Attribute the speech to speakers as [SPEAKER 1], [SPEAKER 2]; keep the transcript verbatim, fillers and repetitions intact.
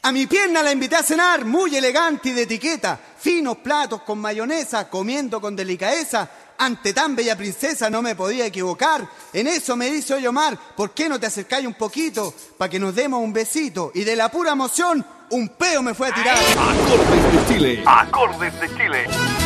[SPEAKER 1] A mi pierna la invité a cenar, muy elegante y de etiqueta. Finos platos con mayonesa, comiendo con delicadeza. Ante tan bella princesa no me podía equivocar. En eso me dice, oye Omar, ¿por qué no te acercáis un poquito? Pa' que nos demos un besito. Y de la pura emoción, un peo me fue a tirar.
[SPEAKER 2] Acordes de Chile. Acordes de Chile.